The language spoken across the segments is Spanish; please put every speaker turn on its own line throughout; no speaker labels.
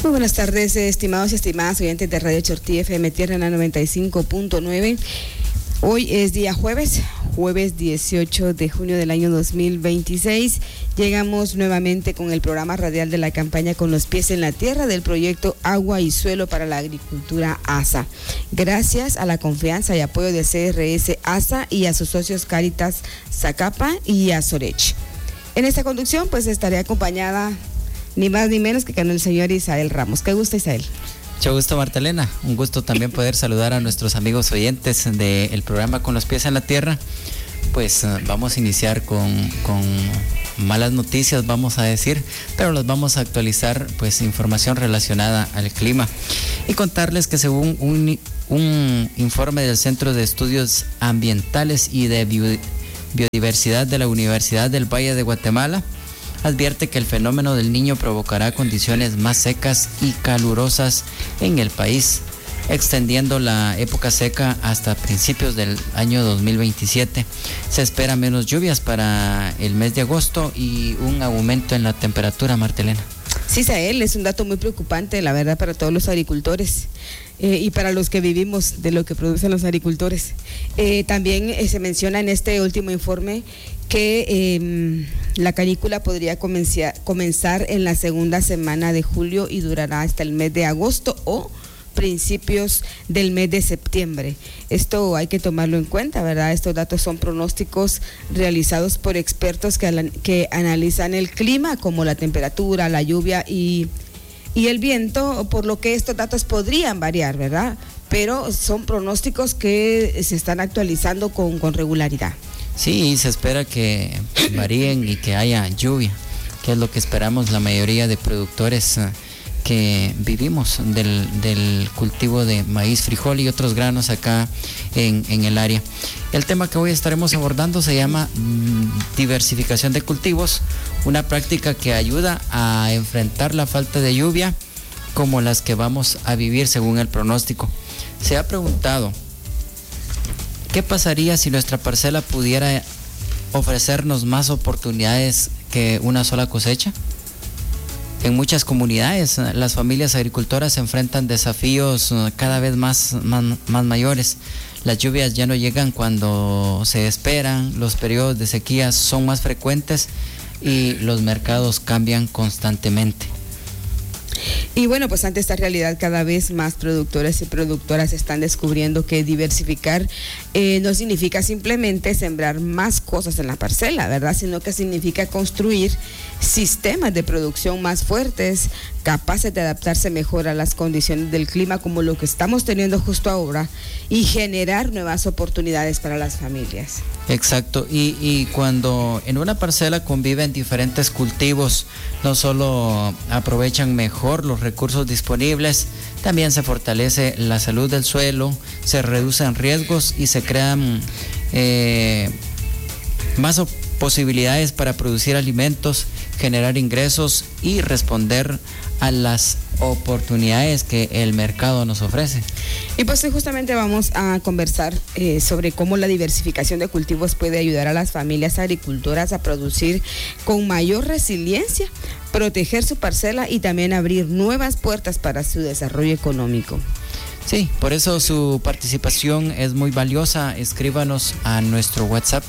Muy buenas tardes, estimados y estimadas oyentes de Radio Chortí FM Tierra en la 95.9. Hoy es día jueves 18 de junio del año 2026. Llegamos nuevamente con el programa radial de la campaña Con los pies en la tierra del proyecto Agua y Suelo para la Agricultura ASA. Gracias a la confianza y apoyo de CRS ASA y a sus socios Cáritas Zacapa y Azorech. En esta conducción pues estaré acompañada ni más ni menos que con el señor Isael Ramos. ¿Qué gusto, Isael?
Mucho gusto, Martelena. Un gusto también poder saludar a nuestros amigos oyentes del programa Con los pies en la tierra. Pues vamos a iniciar con malas noticias, vamos a decir, pero las vamos a actualizar, pues información relacionada al clima. Y contarles que según un informe del Centro de Estudios Ambientales y de Biodiversidad de la Universidad del Valle de Guatemala, advierte que el fenómeno del Niño provocará condiciones más secas y calurosas en el país, extendiendo la época seca hasta principios del año 2027. Se espera menos lluvias para el mes de agosto y un aumento en la temperatura, Martelena.
Sí, Isael, es un dato muy preocupante, la verdad, para todos los agricultores y para los que vivimos de lo que producen los agricultores. También se menciona en este último informe que la canícula podría comenzar en la segunda semana de julio y durará hasta el mes de agosto o principios del mes de septiembre. Esto hay que tomarlo en cuenta, ¿verdad? Estos datos son pronósticos realizados por expertos que analizan el clima, como la temperatura, la lluvia y el viento, por lo que estos datos podrían variar, ¿verdad? Pero son pronósticos que se están actualizando con regularidad.
Sí, se espera que varíen y que haya lluvia, que es lo que esperamos la mayoría de productores que vivimos del cultivo de maíz, frijol y otros granos acá en el área. El tema que hoy estaremos abordando se llama diversificación de cultivos, una práctica que ayuda a enfrentar la falta de lluvia como las que vamos a vivir según el pronóstico. Se ha preguntado, ¿qué pasaría si nuestra parcela pudiera ofrecernos más oportunidades que una sola cosecha? En muchas comunidades, las familias agricultoras enfrentan desafíos cada vez más mayores. Las lluvias ya no llegan cuando se esperan, los periodos de sequía son más frecuentes y los mercados cambian constantemente.
Y bueno, pues ante esta realidad cada vez más productores y productoras están descubriendo que diversificar no significa simplemente sembrar más cosas en la parcela, ¿verdad? Sino que significa construir sistemas de producción más fuertes, capaces de adaptarse mejor a las condiciones del clima como lo que estamos teniendo justo ahora y generar nuevas oportunidades para las familias.
Exacto, y cuando en una parcela conviven diferentes cultivos, no solo aprovechan mejor los recursos disponibles, también se fortalece la salud del suelo, se reducen riesgos y se crean más posibilidades para producir alimentos, generar ingresos y responder a las oportunidades que el mercado nos ofrece.
Y pues justamente vamos a conversar sobre cómo la diversificación de cultivos puede ayudar a las familias agricultoras a producir con mayor resiliencia, proteger su parcela y también abrir nuevas puertas para su desarrollo económico.
Sí, por eso su participación es muy valiosa. Escríbanos a nuestro WhatsApp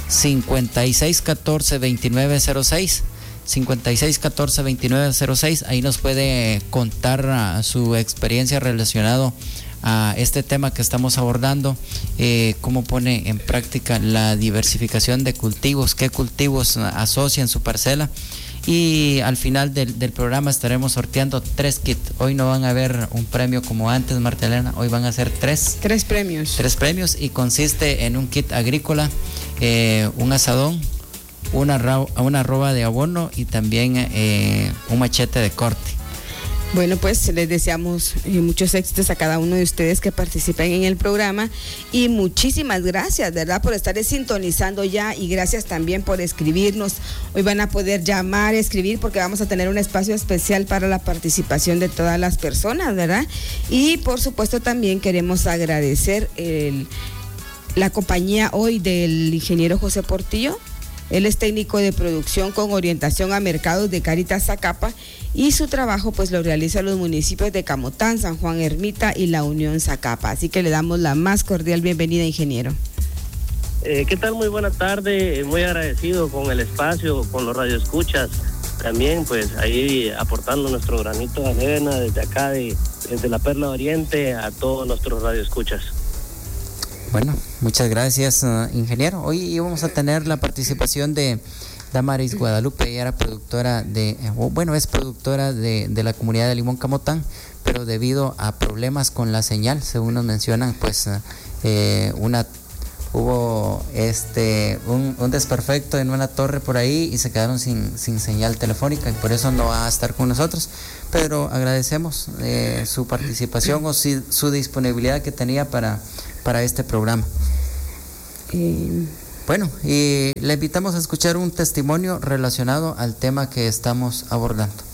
5614-2906. 5614-2906, ahí nos puede contar su experiencia relacionado a este tema que estamos abordando, cómo pone en práctica la diversificación de cultivos, qué cultivos asocia en su parcela. Y al final del programa estaremos sorteando 3 kits. Hoy no van a haber un premio como antes, Martelena, hoy van a ser 3
premios.
3 premios y consiste en un kit agrícola, un asadón, una arroba de abono y también un machete de corte.
Bueno, pues les deseamos muchos éxitos a cada uno de ustedes que participen en el programa y muchísimas gracias, ¿verdad?, por estar sintonizando ya y gracias también por escribirnos. Hoy van a poder llamar, escribir porque vamos a tener un espacio especial para la participación de todas las personas, ¿verdad? Y por supuesto también queremos agradecer la compañía hoy del ingeniero José Portillo, Él es técnico de producción con orientación a mercados de Cáritas Zacapa y su trabajo pues lo realiza en los municipios de Camotán, San Juan Ermita y La Unión Zacapa. Así que le damos la más cordial bienvenida, ingeniero.
¿Qué tal? Muy buena tarde, muy agradecido con el espacio, con los radioescuchas, también pues ahí aportando nuestro granito de arena desde acá, desde la Perla Oriente a todos nuestros radioescuchas.
Bueno, muchas gracias, ingeniero. Hoy íbamos a tener la participación de Damaris Guadalupe. Ella era productora es productora de la comunidad de Limón Camotán, pero debido a problemas con la señal, según nos mencionan, pues hubo un desperfecto en una torre por ahí y se quedaron sin señal telefónica y por eso no va a estar con nosotros, pero agradecemos su participación o su disponibilidad que tenía para este programa. Bueno, y le invitamos a escuchar un testimonio relacionado al tema que estamos abordando.